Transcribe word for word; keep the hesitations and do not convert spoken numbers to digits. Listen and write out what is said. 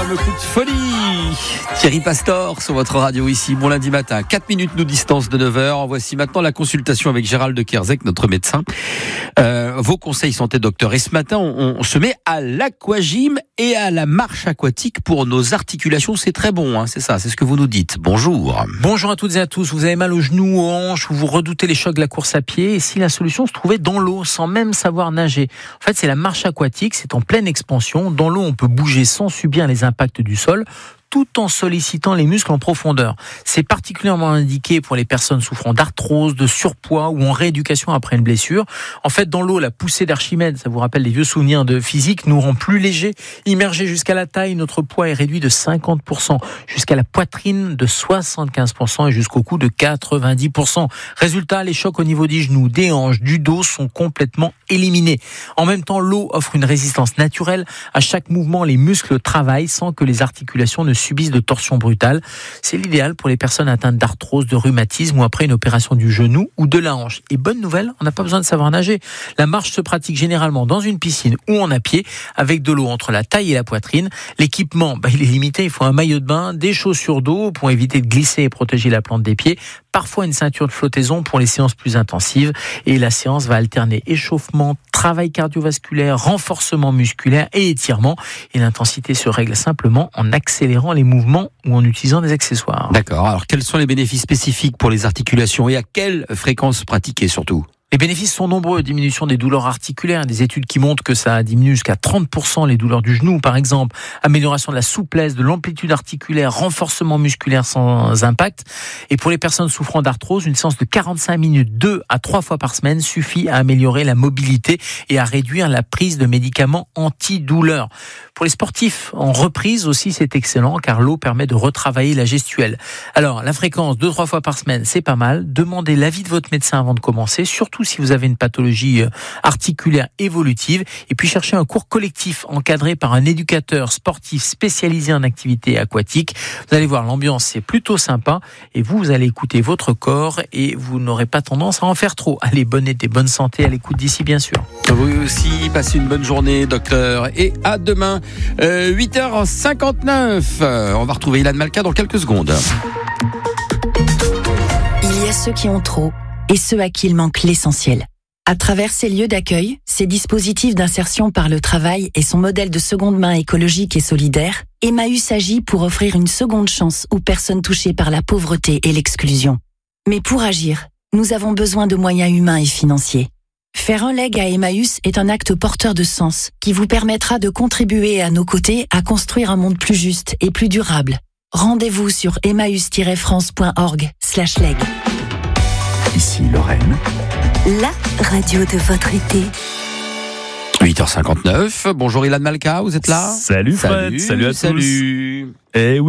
fameux coup de folie. Thierry Pastor sur votre radio ici, bon lundi matin. quatre minutes nous distance de neuf heures. Voici maintenant la consultation avec Gérald de Kerzec, notre médecin. Euh, vos conseils santé docteur. Et ce matin, on, on se met à l'aquagym et à la marche aquatique pour nos articulations. C'est très bon, hein, c'est ça, c'est ce que vous nous dites. Bonjour. Bonjour à toutes et à tous. Vous avez mal aux genoux, aux hanches, ou vous redoutez les chocs de la course à pied. Et si la solution se trouvait dans l'eau, sans même savoir nager. En fait, c'est la marche aquatique, c'est en pleine expansion. Dans l'eau, on peut bouger sans subir les impacts du sol, tout en sollicitant les muscles en profondeur. C'est particulièrement indiqué pour les personnes souffrant d'arthrose, de surpoids ou en rééducation après une blessure. En fait, dans l'eau, la poussée d'Archimède, ça vous rappelle les vieux souvenirs de physique, nous rend plus légers. Immergé jusqu'à la taille, notre poids est réduit de cinquante pour cent, jusqu'à la poitrine de soixante-quinze pour cent et jusqu'au cou de quatre-vingt-dix pour cent. Résultat, les chocs au niveau des genoux, des hanches, du dos sont complètement éliminés. En même temps, l'eau offre une résistance naturelle. À chaque mouvement, les muscles travaillent sans que les articulations ne subissent de torsions brutales. C'est l'idéal pour les personnes atteintes d'arthrose, de rhumatisme ou après une opération du genou ou de la hanche. Et bonne nouvelle, on n'a pas besoin de savoir nager. La marche se pratique généralement dans une piscine ou en à pied avec de l'eau entre la taille et la poitrine. L'équipement, bah, il est limité. Il faut un maillot de bain, des chaussures d'eau pour éviter de glisser et protéger la plante des pieds. Parfois une ceinture de flottaison pour les séances plus intensives. Et la séance va alterner échauffement, travail cardiovasculaire, renforcement musculaire et étirement. Et l'intensité se règle simplement en accélérant les mouvements ou en utilisant des accessoires. D'accord. Alors, quels sont les bénéfices spécifiques pour les articulations et à quelle fréquence pratiquer surtout ? Les bénéfices sont nombreux. Diminution des douleurs articulaires, des études qui montrent que ça diminue jusqu'à trente pour cent les douleurs du genou, par exemple. Amélioration de la souplesse, de l'amplitude articulaire, renforcement musculaire sans impact. Et pour les personnes souffrant d'arthrose, une séance de quarante-cinq minutes, deux à trois fois par semaine, suffit à améliorer la mobilité et à réduire la prise de médicaments antidouleurs. Pour les sportifs en reprise aussi, c'est excellent car l'eau permet de retravailler la gestuelle. Alors, la fréquence, deux à trois fois par semaine, c'est pas mal. Demandez l'avis de votre médecin avant de commencer, surtout si vous avez une pathologie articulaire évolutive. Et puis, cherchez un cours collectif encadré par un éducateur sportif spécialisé en activité aquatique. Vous allez voir, l'ambiance, c'est plutôt sympa. Et vous, vous allez écouter votre corps et vous n'aurez pas tendance à en faire trop. Allez, bonne été, bonne santé à l'écoute d'ici, bien sûr. Vous aussi, passez une bonne journée, docteur. Et à demain, euh, huit heures cinquante-neuf. Euh, on va retrouver Ilan Malka dans quelques secondes. Il y a ceux qui ont trop et ceux à qui il manque l'essentiel. À travers ces lieux d'accueil, ces dispositifs d'insertion par le travail et son modèle de seconde main écologique et solidaire, Emmaüs agit pour offrir une seconde chance aux personnes touchées par la pauvreté et l'exclusion. Mais pour agir, nous avons besoin de moyens humains et financiers. Faire un leg à Emmaüs est un acte porteur de sens qui vous permettra de contribuer à nos côtés à construire un monde plus juste et plus durable. Rendez-vous sur emmaüs tiret france point org slash leg. Ici Lorraine, La radio de votre été. huit heures cinquante-neuf. Bonjour Ilan Malka, vous êtes là ? Salut Fred, salut, salut à salut. tous. Et oui.